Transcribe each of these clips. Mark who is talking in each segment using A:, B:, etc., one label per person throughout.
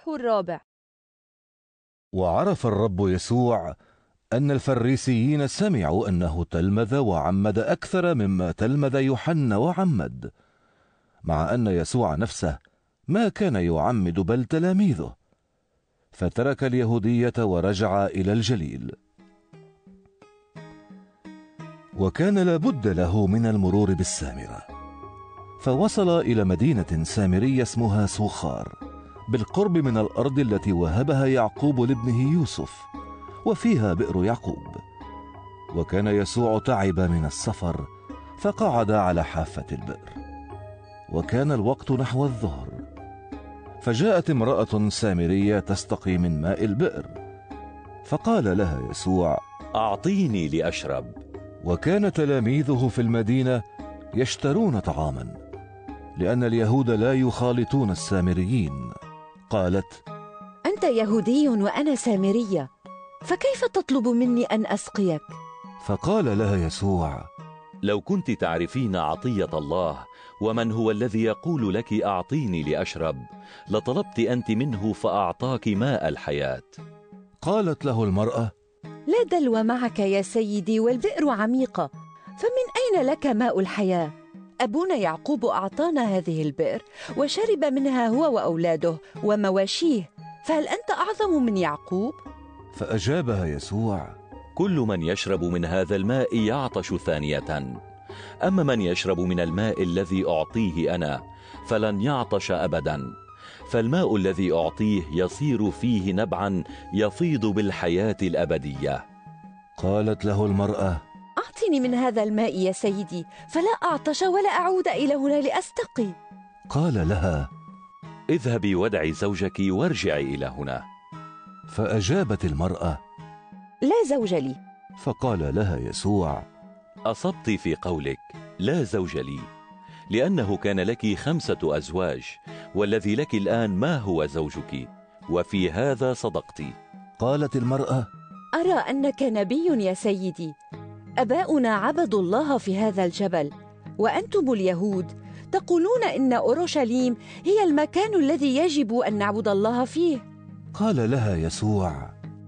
A: الإصحاح 4.
B: وعرف الرب يسوع أن الفريسيين سمعوا أنه تلمذ وعمد أكثر مما تلمذ يوحنا وعمد، مع أن يسوع نفسه ما كان يعمد بل تلاميذه، فترك اليهودية ورجع إلى الجليل. وكان لابد له من المرور بالسامرة، فوصل إلى مدينة سامرية اسمها سوخار، بالقرب من الأرض التي وهبها يعقوب لابنه يوسف، وفيها بئر يعقوب. وكان يسوع تعب من السفر، فقعد على حافة البئر، وكان الوقت نحو الظهر. فجاءت امرأة سامرية تستقي من ماء البئر، فقال لها يسوع:
C: أعطيني لأشرب.
B: وكان تلاميذه في المدينة يشترون طعاما، لأن اليهود لا يخالطون السامريين. قالت:
A: أنت يهودي وأنا سامرية، فكيف تطلب مني أن أسقيك؟
B: فقال لها يسوع:
C: لو كنت تعرفين عطية الله ومن هو الذي يقول لك أعطيني لأشرب، لطلبت أنت منه فأعطاك ماء الحياة.
B: قالت له المرأة:
A: لا دلو معك يا سيدي، والبئر عميقة، فمن أين لك ماء الحياة؟ أبونا يعقوب أعطانا هذه البئر وشرب منها هو وأولاده ومواشيه، فهل أنت أعظم من يعقوب؟
B: فأجابها يسوع:
C: كل من يشرب من هذا الماء يعطش ثانية، أما من يشرب من الماء الذي أعطيه أنا فلن يعطش أبدا، فالماء الذي أعطيه يصير فيه نبعا يفيض بالحياة الأبدية.
B: قالت له المرأة:
A: أعطني من هذا الماء يا سيدي، فلا أعطش ولا أعود إلى هنا لأستقي.
B: قال لها:
C: اذهبي وادعي زوجك وارجعي إلى هنا.
B: فأجابت المرأة:
A: لا زوج لي.
B: فقال لها يسوع:
C: أصبت في قولك لا زوج لي، لأنه كان لك 5 أزواج، والذي لك الآن ما هو زوجك، وفي هذا صدقت.
B: قالت المرأة:
A: أرى أنك نبي يا سيدي. أباؤنا عبدوا الله في هذا الجبل، وأنتم اليهود تقولون إن أورشليم هي المكان الذي يجب أن نعبد الله فيه.
B: قال لها يسوع: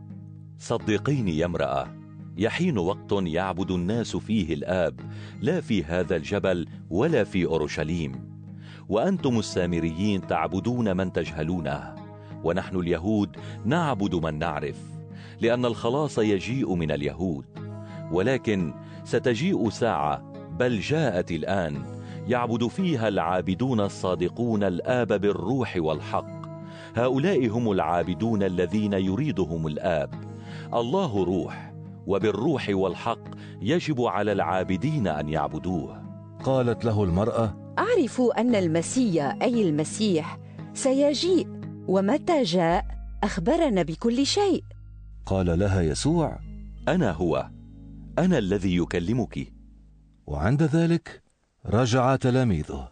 C: صدقيني يا امرأة، يحين وقت يعبد الناس فيه الآب، لا في هذا الجبل ولا في أورشليم. وأنتم السامريين تعبدون من تجهلونه، ونحن اليهود نعبد من نعرف، لأن الخلاص يجيء من اليهود. ولكن ستجيء ساعة، بل جاءت الآن، يعبد فيها العابدون الصادقون الآب بالروح والحق. هؤلاء هم العابدون الذين يريدهم الآب. الله روح، وبالروح والحق يجب على العابدين أن يعبدوه.
B: قالت له المرأة:
A: أعرف أن المسيح أي المسيح سيجيء، ومتى جاء أخبرنا بكل شيء.
B: قال لها يسوع:
C: أنا هو، أنا الذي يكلمك.
B: وعند ذلك رجع تلاميذه،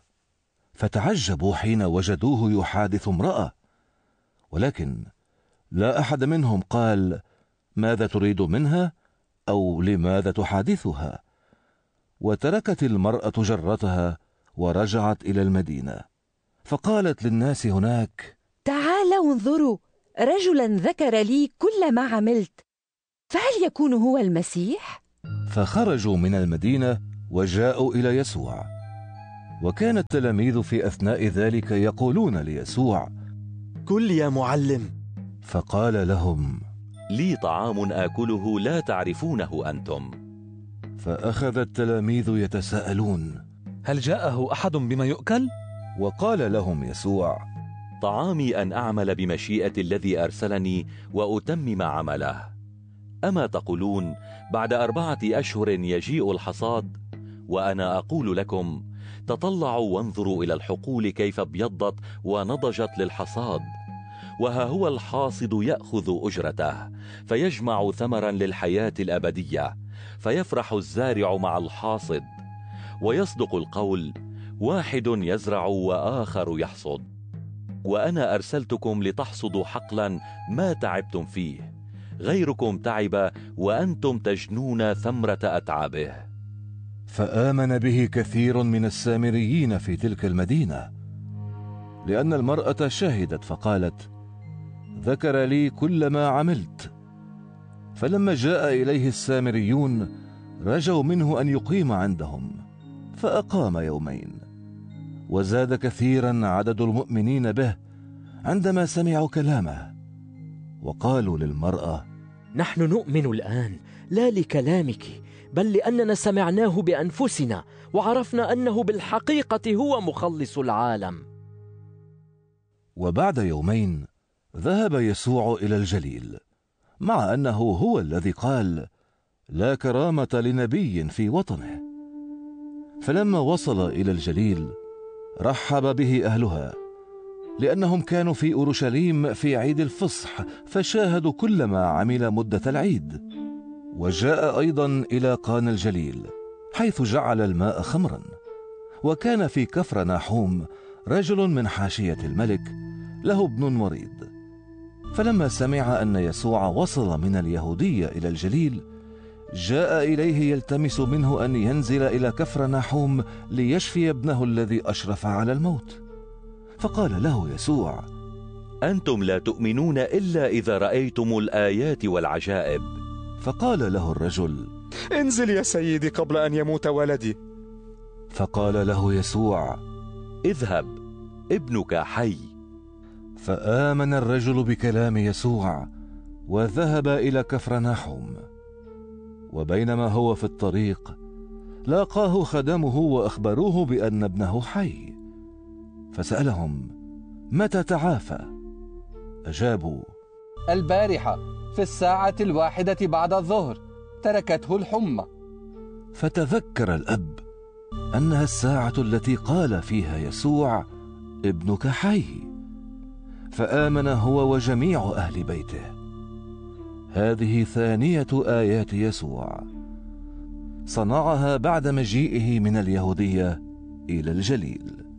B: فتعجبوا حين وجدوه يحادث امرأة، ولكن لا أحد منهم قال: ماذا تريد منها؟ أو لماذا تحادثها؟ وتركت المرأة جرتها ورجعت إلى المدينة، فقالت للناس هناك:
A: تعالوا انظروا، رجلا ذكر لي كل ما عملت، فهل يكون هو المسيح؟
B: فخرجوا من المدينة وجاءوا إلى يسوع. وكان التلاميذ في أثناء ذلك يقولون ليسوع:
D: كل يا معلم.
B: فقال لهم:
C: لي طعام آكله لا تعرفونه أنتم.
B: فأخذ التلاميذ يتساءلون:
D: هل جاءه أحد بما يؤكل؟
B: وقال لهم يسوع:
C: طعامي أن أعمل بمشيئة الذي أرسلني وأتمم عمله. أما تقولون بعد 4 أشهر يجيء الحصاد؟ وأنا أقول لكم: تطلعوا وانظروا إلى الحقول كيف ابيضت ونضجت للحصاد. وها هو الحاصد يأخذ أجرته، فيجمع ثمرا للحياة الأبدية، فيفرح الزارع مع الحاصد. ويصدق القول: واحد يزرع وآخر يحصد. وأنا أرسلتكم لتحصدوا حقلا ما تعبتم فيه، غيركم تعب وأنتم تجنون ثمرة أتعابه.
B: فآمن به كثير من السامريين في تلك المدينة، لأن المرأة شهدت فقالت: ذكر لي كل ما عملت. فلما جاء إليه السامريون رجوا منه أن يقيم عندهم، فأقام يومين. وزاد كثيرا عدد المؤمنين به عندما سمعوا كلامه، وقالوا للمرأة:
E: نحن نؤمن الآن لا لكلامك، بل لأننا سمعناه بأنفسنا وعرفنا أنه بالحقيقة هو مخلص العالم.
B: وبعد يومين ذهب يسوع إلى الجليل، مع أنه هو الذي قال: لا كرامة لنبي في وطنه. فلما وصل إلى الجليل رحب به أهلها، لأنهم كانوا في أورشليم في عيد الفصح، فشاهدوا كل ما عمل مدة العيد. وجاء أيضا إلى قانا الجليل، حيث جعل الماء خمرا. وكان في كفرناحوم رجل من حاشية الملك له ابن مريض. فلما سمع أن يسوع وصل من اليهودية إلى الجليل، جاء إليه يلتمس منه أن ينزل إلى كفرناحوم ليشفي ابنه الذي أشرف على الموت. فقال له يسوع:
C: أنتم لا تؤمنون إلا إذا رأيتم الآيات والعجائب.
B: فقال له الرجل:
F: انزل يا سيدي قبل أن يموت ولدي.
B: فقال له يسوع:
C: اذهب، ابنك حي.
B: فآمن الرجل بكلام يسوع وذهب إلى كفرناحوم. وبينما هو في الطريق لاقاه خدمه وأخبروه بأن ابنه حي. فسألهم: متى تعافى؟ أجابوا:
G: البارحة في 1:00 بعد الظهر تركته الحمى.
B: فتذكر الأب أنها الساعة التي قال فيها يسوع: ابنك حي. فآمن هو وجميع أهل بيته. هذه ثانية آيات يسوع، صنعها بعد مجيئه من اليهودية إلى الجليل.